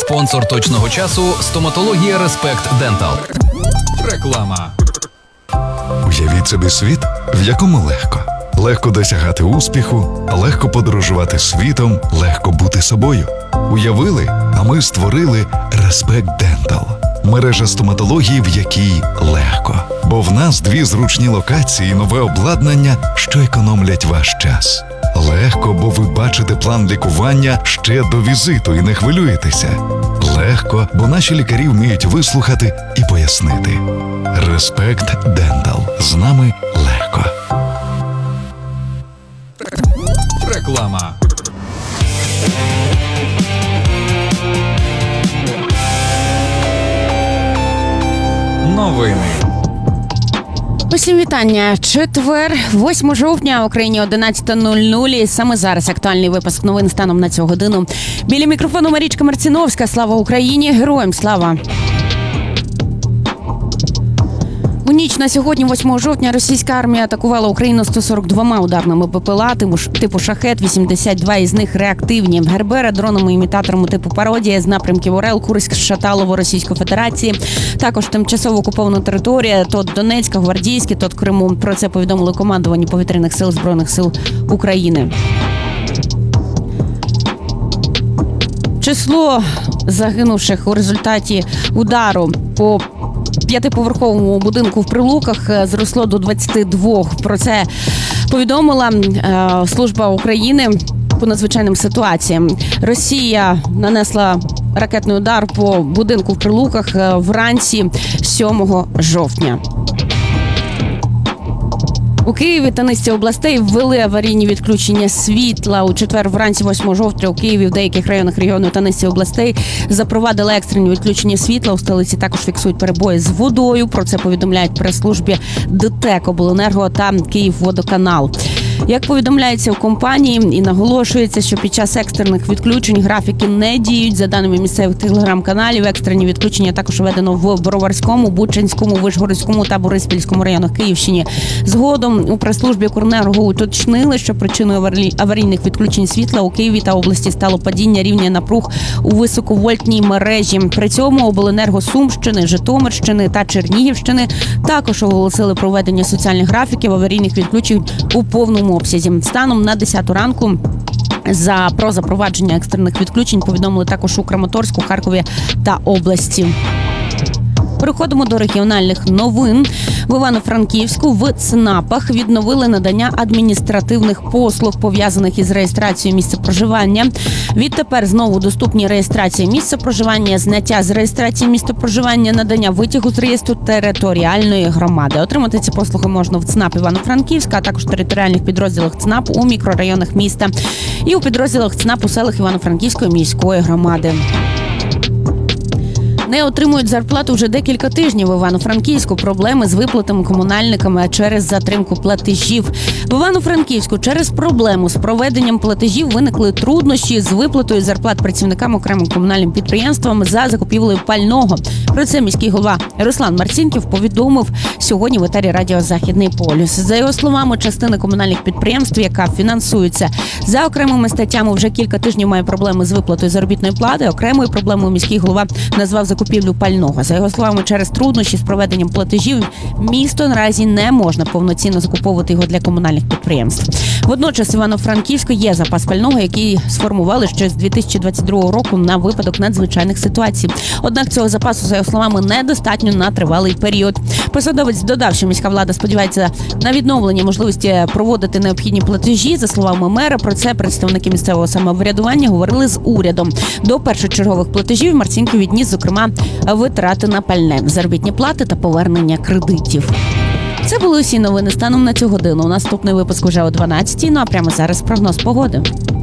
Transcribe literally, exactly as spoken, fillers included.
Спонсор точного часу – стоматологія Респект Дентал. Реклама. Уявіть собі світ, в якому легко. Легко досягати успіху, легко подорожувати світом, легко бути собою. Уявили, а ми створили Респект Дентал. Мережа стоматології, в якій легко. Бо в нас дві зручні локації і нове обладнання, що економлять ваш час. Легко, бо ви бачите план лікування ще до візиту і не хвилюєтеся. Легко, бо наші лікарі вміють вислухати і пояснити. Респект Дентал. З нами легко. Реклама. Новини. Усім вітання. Четвер, восьмого жовтня, в Україні одинадцята нуль нуль. І саме зараз актуальний випуск новин станом на цю годину. Біля мікрофону Марічка Марціновська. Слава Україні! Героям слава! У ніч на сьогодні, восьмого жовтня, російська армія атакувала Україну сто сорок двома ударними БПЛА типу «Шахет», вісімдесят два із них реактивні. Гербера дронами-імітаторами типу «Пародія» з напрямків Орел, Курськ, Шаталово, Російської Федерації. Також тимчасово окупована територія, то Донецька, Гвардійське, то Криму. Про це повідомили командуванні повітряних сил Збройних сил України. Число загинувших у результаті удару по п'ятиповерховому будинку в Прилуках зросло до двадцяти двох. Про це повідомила е, Служба України по надзвичайним ситуаціям. Росія нанесла ракетний удар по будинку в Прилуках вранці сьомого жовтня. У Києві та низці областей ввели аварійні відключення світла. У четвер вранці восьмого жовтня у Києві в деяких районах регіону та низці областей запровадили екстрені відключення світла. У столиці також фіксують перебої з водою. Про це повідомляють прес-службі ДТЕК, Обленерго та Київводоканал. Як повідомляється у компанії і наголошується, що під час екстрених відключень графіки не діють. За даними місцевих телеграм-каналів, екстрені відключення також введено в Броварському, Бучанському, Вишгородському та Бориспільському районах Київщини. Згодом у прес-службі Укренерго уточнили, що причиною аварійних відключень світла у Києві та області стало падіння рівня напруг у високовольтній мережі. При цьому Обленерго Сумщини, Житомирщини та Чернігівщини також оголосили про введення соціальних графіків аварійних відключень у повному обсязі. Станом на десяту ранку за про запровадження екстрених відключень повідомили також у Краматорську, Харкові та області. Переходимо до регіональних новин. В Івано-Франківську в ЦНАПах відновили надання адміністративних послуг, пов'язаних із реєстрацією місця проживання. Відтепер знову доступні реєстрація місця проживання, зняття з реєстрації місця проживання, надання витягу з реєстру територіальної громади. Отримати ці послуги можна в ЦНАП Івано-Франківська, а також в територіальних підрозділах ЦНАП у мікрорайонах міста і у підрозділах ЦНАП у селах Івано-Франківської міської громади. Не отримують зарплату вже декілька тижнів в Івано-Франківську. Проблеми з виплатами комунальниками через затримку платежів. В Івано-Франківську через проблему з проведенням платежів виникли труднощі з виплатою зарплат працівникам окремим комунальним підприємствам за закупівлею пального. Про це міський голова Руслан Марцінків повідомив сьогодні в етері радіо «Західний полюс». За його словами, частина комунальних підприємств, яка фінансується за окремими статтями, вже кілька тижнів має проблеми з виплатою заробітної плати. Окремою проблемою міський голова назвав закупівлю пального. За його словами, через труднощі з проведенням платежів місто наразі не можна повноцінно закуповувати його для комунальних підприємств. Водночас Івано-Франківську є запас пального, який сформували ще з дві тисячі двадцять другого року на випадок надзвичайних ситуацій. Однак цього запасу, за його словами, недостатньо на тривалий період. Посадовець додав, що міська влада сподівається на відновлення можливості проводити необхідні платежі. За словами мера, про це представники місцевого самоврядування говорили з урядом. До першочергових платежів Марцінків відніс, зокрема, витрати на пальне, заробітні плати та повернення кредитів. Це були усі новини станом на цю годину. Наступний випуск уже о дванадцятій, ну а прямо зараз прогноз погоди.